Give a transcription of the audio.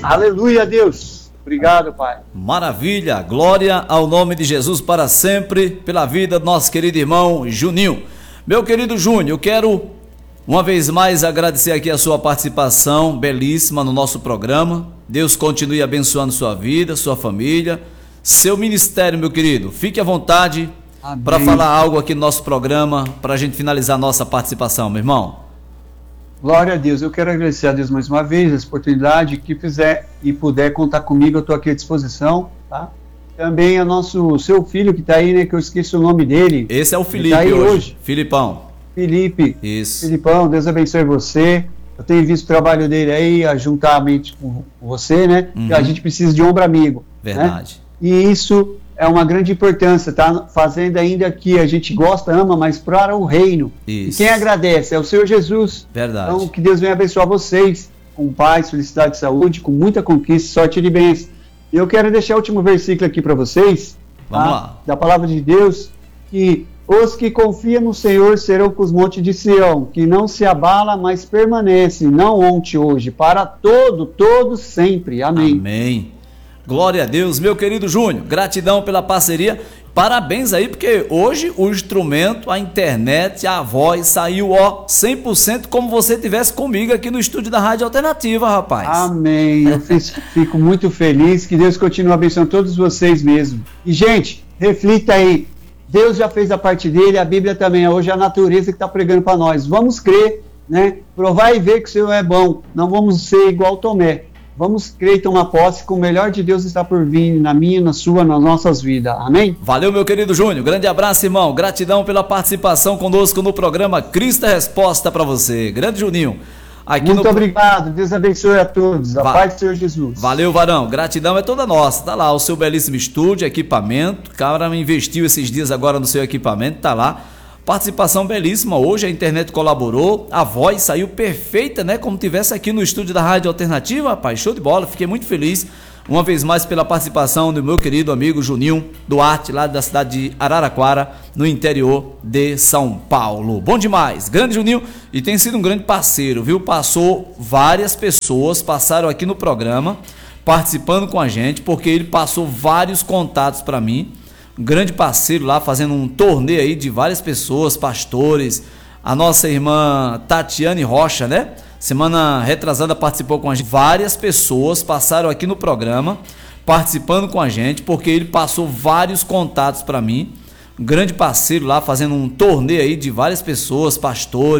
Aleluia, Deus. Obrigado, Pai. Maravilha, glória ao nome de Jesus para sempre, pela vida do nosso querido irmão Juninho. Meu querido Júnior, eu quero uma vez mais agradecer aqui a sua participação belíssima no nosso programa. Deus continue abençoando sua vida, sua família, seu ministério, meu querido. Fique à vontade para falar algo aqui no nosso programa, para a gente finalizar a nossa participação, meu irmão. Glória a Deus. Eu quero agradecer a Deus mais uma vez essa oportunidade. Que fizer e puder contar comigo, eu estou aqui à disposição, tá? Também o seu filho que está aí, né? Que eu esqueci o nome dele. Esse é o Felipe, tá aí hoje. Filipão. Felipe. Isso. Filipão, Deus abençoe você. Eu tenho visto o trabalho dele aí, juntamente com você, né? Que a gente precisa de ombro amigo. Verdade. Né? E isso é uma grande importância, tá? Fazendo ainda que a gente gosta, ama, mas para o reino. Isso. E quem agradece é o Senhor Jesus. Verdade. Então, que Deus venha abençoar vocês com paz, felicidade, saúde, com muita conquista, sorte e bênção. E eu quero deixar o último versículo aqui para vocês. Vamos lá. Da palavra de Deus, que os que confiam no Senhor serão com os montes de Sião, que não se abala, mas permanece, não ontem, hoje, para todo sempre. Amém. Amém. Glória a Deus, meu querido Júnior, gratidão pela parceria, parabéns aí, porque hoje o instrumento, a internet, a voz saiu, 100% como você tivesse comigo aqui no estúdio da Rádio Alternativa, rapaz. Amém, eu fico muito feliz, que Deus continue abençoando todos vocês mesmo. E gente, reflita aí, Deus já fez a parte dele, a Bíblia também, hoje é a natureza que está pregando para nós, vamos crer, né? Provar e ver que o Senhor é bom, não vamos ser igual Tomé. Vamos crer e tomar posse, com o melhor de Deus está por vir na minha, na sua, nas nossas vidas. Amém? Valeu, meu querido Júnior. Grande abraço, irmão. Gratidão pela participação conosco no programa Cristo é Resposta para você. Grande Juninho. Muito obrigado. Deus abençoe a todos. A paz do Senhor Jesus. Valeu, varão. Gratidão é toda nossa. Tá lá o seu belíssimo estúdio, equipamento. O cara investiu esses dias agora no seu equipamento. Tá lá. Participação belíssima, hoje a internet colaborou, a voz saiu perfeita, né, como tivesse aqui no estúdio da Rádio Alternativa, rapaz, show de bola, fiquei muito feliz, uma vez mais pela participação do meu querido amigo Juninho Duarte, lá da cidade de Araraquara, no interior de São Paulo. Bom demais, grande Juninho, e tem sido um grande parceiro, viu, várias pessoas passaram aqui no programa, participando com a gente, porque ele passou vários contatos para mim, um grande parceiro lá, fazendo um torneio aí de várias pessoas, pastores, a nossa irmã Tatiane Rocha, né? Semana retrasada participou com a gente. Várias pessoas passaram aqui no programa, participando com a gente, porque ele passou vários contatos para mim. Um grande parceiro lá, fazendo um torneio aí de várias pessoas, pastores.